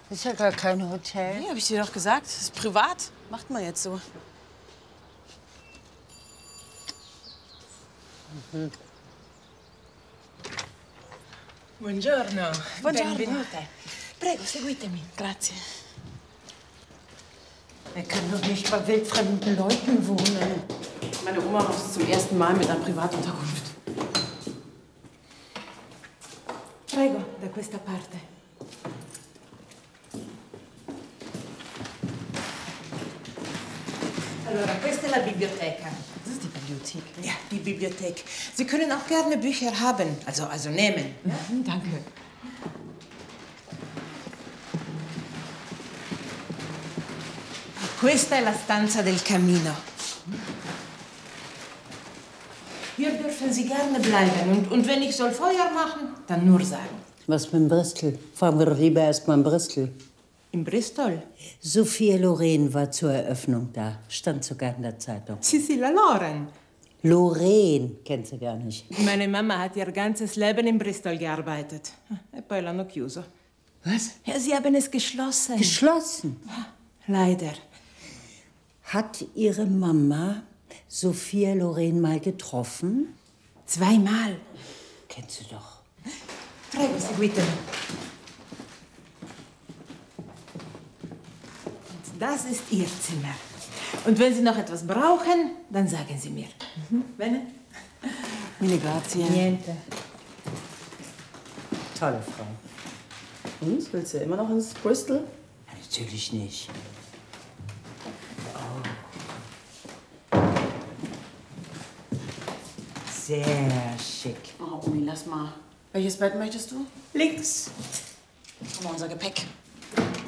Ist ja gar kein Hotel. Nee, hab ich dir doch gesagt. Das ist privat. Macht man jetzt so. Buongiorno. Buongiorno. Benvenuta. Prego, seguitemi. Grazie. Er kann doch nicht bei wildfremden Leuten wohnen. Meine Oma macht es zum ersten Mal mit einer Privatunterkunft. Prego, da questa parte. Allora, questa è la biblioteca. Das ist die Bibliothek. Ja, die Bibliothek. Sie können auch gerne Bücher haben, also nehmen. Ja? Danke. Questa è la stanza del camino. Hier dürfen Sie gerne bleiben. Und wenn ich soll Feuer machen, dann nur sagen. Was mit Bristol? Fragen wir doch lieber erst mal in Bristol. In Bristol? Sophia Loren war zur Eröffnung da. Stand sogar in der Zeitung. Cecilia Loren. Loren kennt sie gar nicht. Meine Mama hat ihr ganzes Leben in Bristol gearbeitet. E poi l'hanno chiuso. Was? Ja, sie haben es geschlossen. Geschlossen? Leider. Hat Ihre Mama Sophia Loren mal getroffen? 2-mal. Kennt sie doch. Prego, seguitemi. Und das ist Ihr Zimmer. Und wenn Sie noch etwas brauchen, dann sagen Sie mir. Bene? Mille grazie. Niente. Tolle Frau. Und? Willst du immer noch ins Bristol? Natürlich nicht. Sehr schick. Oh, Omi, lass mal. Welches Bett möchtest du? Links. Guck mal, unser Gepäck.